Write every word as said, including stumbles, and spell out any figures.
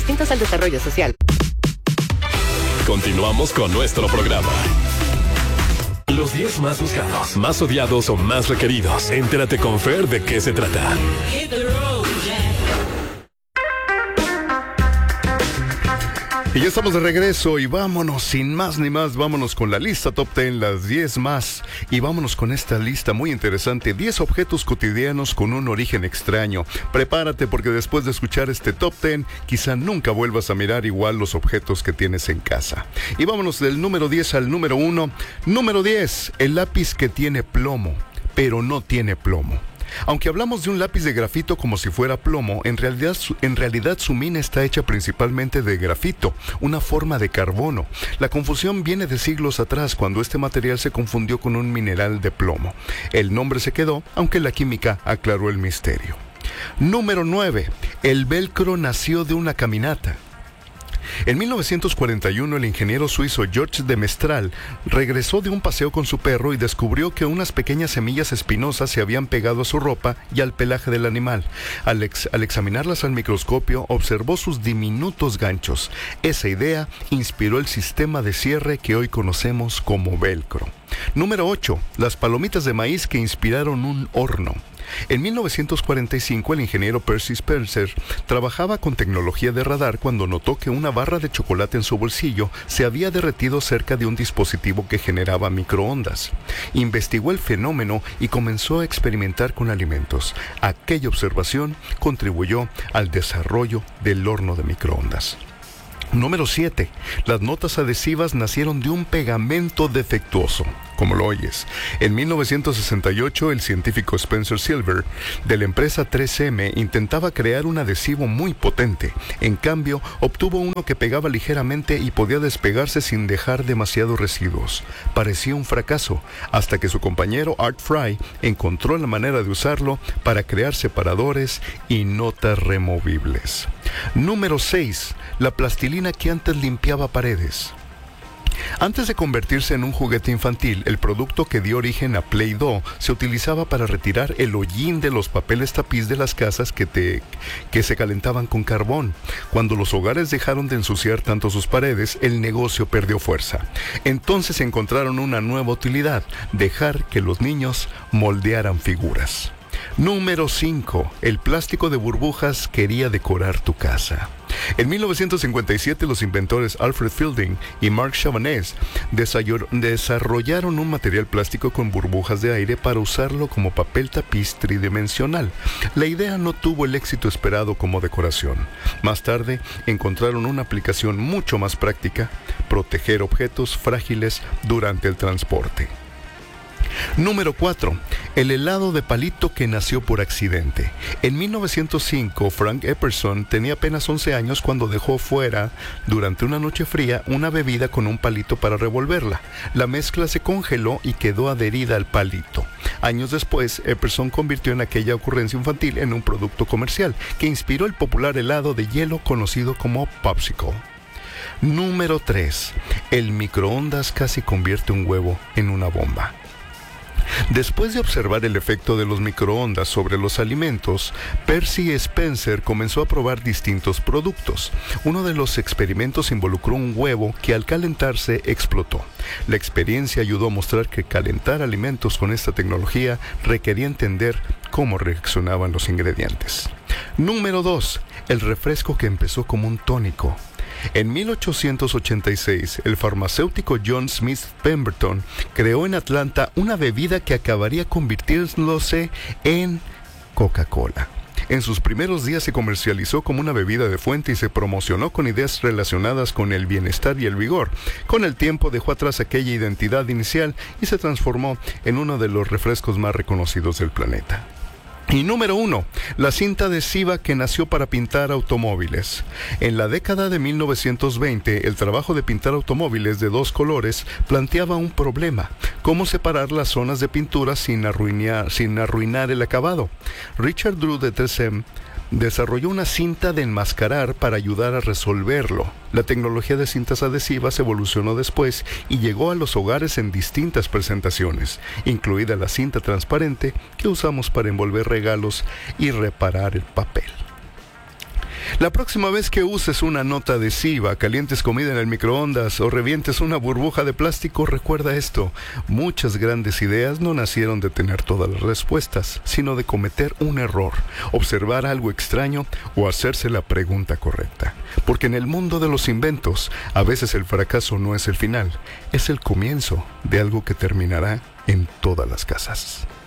distintos al desarrollo social. Continuamos con nuestro programa. Los diez más buscados, más odiados o más requeridos. Entérate con Fer de qué se trata. Y ya estamos de regreso y vámonos, sin más ni más, vámonos con la lista Top diez, las diez más. Y vámonos con esta lista muy interesante, diez objetos cotidianos con un origen extraño. Prepárate porque después de escuchar este Top diez, quizá nunca vuelvas a mirar igual los objetos que tienes en casa. Y vámonos del número diez al número uno. Número diez, el lápiz que tiene plomo, pero no tiene plomo. Aunque hablamos de un lápiz de grafito como si fuera plomo, en realidad, en realidad su mina está hecha principalmente de grafito, una forma de carbono. La confusión viene de siglos atrás, cuando este material se confundió con un mineral de plomo. El nombre se quedó, aunque la química aclaró el misterio. Número nueve. El velcro nació de una caminata. En mil novecientos cuarenta y uno, el ingeniero suizo Georges de Mestral regresó de un paseo con su perro y descubrió que unas pequeñas semillas espinosas se habían pegado a su ropa y al pelaje del animal. Al, ex, al examinarlas al microscopio, observó sus diminutos ganchos. Esa idea inspiró el sistema de cierre que hoy conocemos como velcro. Número ocho. Las palomitas de maíz que inspiraron un horno. En mil novecientos cuarenta y cinco, el ingeniero Percy Spencer trabajaba con tecnología de radar cuando notó que una barra de chocolate en su bolsillo se había derretido cerca de un dispositivo que generaba microondas. Investigó el fenómeno y comenzó a experimentar con alimentos. Aquella observación contribuyó al desarrollo del horno de microondas. Número siete. Las notas adhesivas nacieron de un pegamento defectuoso, como lo oyes. En mil novecientos sesenta y ocho, el científico Spencer Silver, de la empresa tres eme, intentaba crear un adhesivo muy potente. En cambio, obtuvo uno que pegaba ligeramente y podía despegarse sin dejar demasiados residuos. Parecía un fracaso, hasta que su compañero Art Fry encontró la manera de usarlo para crear separadores y notas removibles. Número seis. La plastilina que antes limpiaba paredes. Antes de convertirse en un juguete infantil, el producto que dio origen a Play-Doh se utilizaba para retirar el hollín de los papeles tapiz de las casas que, te, que se calentaban con carbón. Cuando los hogares dejaron de ensuciar tanto sus paredes, el negocio perdió fuerza. Entonces encontraron una nueva utilidad: dejar que los niños moldearan figuras. Número cinco. El plástico de burbujas quería decorar tu casa. En mil novecientos cincuenta y siete, los inventores Alfred Fielding y Marc Chavannes desarrollaron un material plástico con burbujas de aire para usarlo como papel tapiz tridimensional. La idea no tuvo el éxito esperado como decoración. Más tarde, encontraron una aplicación mucho más práctica: proteger objetos frágiles durante el transporte. Número cuatro. El helado de palito que nació por accidente. En mil novecientos cinco, Frank Epperson tenía apenas once años cuando dejó fuera, durante una noche fría, una bebida con un palito para revolverla. La mezcla se congeló y quedó adherida al palito. Años después, Epperson convirtió en aquella ocurrencia infantil en un producto comercial que inspiró el popular helado de hielo conocido como Popsicle. Número tres. El microondas casi convierte un huevo en una bomba. Después de observar el efecto de los microondas sobre los alimentos, Percy Spencer comenzó a probar distintos productos. Uno de los experimentos involucró un huevo que al calentarse explotó. La experiencia ayudó a mostrar que calentar alimentos con esta tecnología requería entender cómo reaccionaban los ingredientes. Número dos. El refresco que empezó como un tónico. En mil ochocientos ochenta y seis, el farmacéutico John Smith Pemberton creó en Atlanta una bebida que acabaría convirtiéndose en Coca-Cola. En sus primeros días se comercializó como una bebida de fuente y se promocionó con ideas relacionadas con el bienestar y el vigor. Con el tiempo dejó atrás aquella identidad inicial y se transformó en uno de los refrescos más reconocidos del planeta. Y número uno, la cinta adhesiva que nació para pintar automóviles. En la década de mil novecientos veinte, el trabajo de pintar automóviles de dos colores planteaba un problema: cómo separar las zonas de pintura sin arruinar, sin arruinar el acabado. Richard Drew de tres eme desarrolló una cinta de enmascarar para ayudar a resolverlo. La tecnología de cintas adhesivas evolucionó después y llegó a los hogares en distintas presentaciones, incluida la cinta transparente que usamos para envolver regalos y reparar el papel. La próxima vez que uses una nota adhesiva, calientes comida en el microondas o revientes una burbuja de plástico, recuerda esto: muchas grandes ideas no nacieron de tener todas las respuestas, sino de cometer un error, observar algo extraño o hacerse la pregunta correcta. Porque en el mundo de los inventos, a veces el fracaso no es el final, es el comienzo de algo que terminará en todas las casas.